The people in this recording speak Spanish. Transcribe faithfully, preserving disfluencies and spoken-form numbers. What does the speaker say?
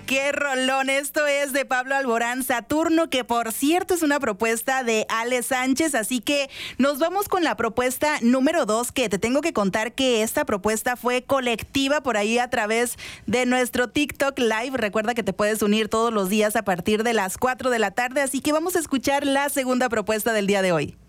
Qué rolón, esto es de Pablo Alborán, Saturno, que por cierto es una propuesta de Ale Sánchez, así que nos vamos con la propuesta número dos, que te tengo que contar que esta propuesta fue colectiva por ahí a través de nuestro TikTok Live. Recuerda que te puedes unir todos los días a partir de las cuatro de la tarde, así que vamos a escuchar la segunda propuesta del día de hoy.